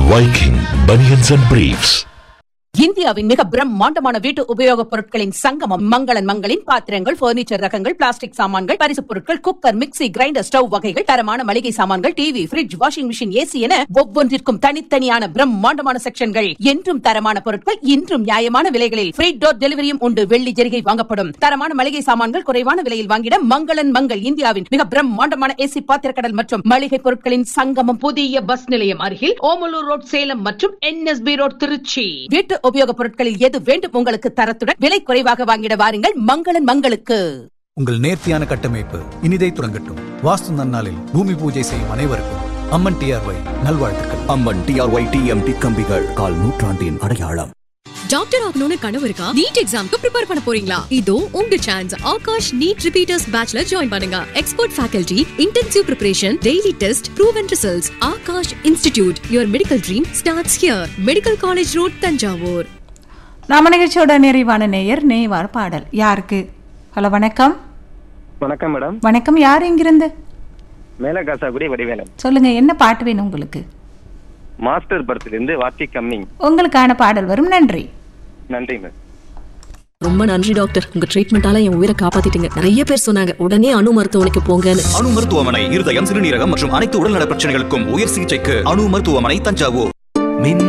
Viking Bunions and Briefs. இந்தியாவின் மிக பிரம்மாண்டமான வீட்டு உபயோகப் பொருட்களின் சங்கமம் மங்களன் மங்களின் பாத்திரங்கள், பர்னிச்சர் ரகங்கள், பிளாஸ்டிக் சாமான்கள், பரிசுப் பொருட்கள், குக்கர், மிக்ஸி, கிரைண்டர், ஸ்டவ் வகைகள், தரமான மளிகை சாமான்கள், TV, fridge, washing machine, AC என ஒவ்வொன்றிற்கும் தனித்தனியான பிரம்மாண்டமான செக்ஷன்கள். என்றும் தரமான பொருட்கள், இன்றும் நியாயமான விலைகளில் ஃப்ரீ டோர் டெலிவரியும் உண்டு. வெள்ளி ஜெரிகை வாங்கப்படும். தரமான மளிகை சாமான்கள் குறைவான விலையில் வாங்கிட மங்களன் மங்கள். இந்தியாவின் மிக பிரம்மாண்டமான ஏசி பாத்திரக்கடல் மற்றும் மளிகை பொருட்களின் சங்கமம். புதிய பஸ் நிலையம் அருகில் ஓமலூர் ரோட் சேலம் மற்றும் NSB ரோட் திருச்சி. வீட்டு உபயோகப் பொருட்களில் எது வேண்டும் உங்களுக்கு தரத்துடன் விலை குறைவாக வாங்கிட வாருங்கள் மங்களன் மங்களுக்கு. உங்கள் நேர்த்தியான கட்டமைப்பு இனிதை துறங்கட்டும். வாஸ்து நன்னாளில் பூமி பூஜை செய்யும் அனைவருக்கும் அம்மன் டிஆர்ஒய் நல்வாழ்த்துக்கள். அம்மன் டிஆர்ஒய் டிஎம்டி கம்பிகள் கால் நூற்றாண்டின் அடையாளம். டாக்டர் ஆகணும்னு கனவு இருக்கா? நீட் எக்ஸாம்க்கு ப்ரிப்பேர் பண்ண போறீங்களா? இதோ உங்க chance. Akash NEET repeaters பேட்ச்ல join பண்ணுங்க. Expert faculty, intensive preparation, daily test, proven results. Akash institute. Your medical dream starts here. Medical college road, Thanjavur. நாம நிகழ்ச்சியோட நிறைவான நேயர் பாடல் யாருக்கு? ஹலோ, வணக்கம். வணக்கம் மேடம். வணக்கம். யார் எங்கிருந்து? மேலகாசாகுடி வடிவேலன். சொல்லுங்க, என்ன பாட்டு வேணும் உங்களுக்கு? மாஸ்டர் படத்திலிருந்து வாட்சி கம்மிங். உங்களுக்கான பாடல் வரும். நன்றி. நன்றி மேம். ரொம்ப நன்றி டாக்டர், உங்க ட்ரீட்மெண்டால என் உயிரை காப்பாத்திட்டீங்க. நிறைய பேர் சொன்னாங்க உடனே அணு மருத்துவமனைக்கு போங்கன்னு. அணு மருத்துவமனை இருதயம், சிறுநீரகம் மற்றும் அனைத்து உடல்நல பிரச்சனைகளுக்கும் உயர் சிகிச்சைக்கு அணு மருத்துவமனை, தஞ்சாவூர்.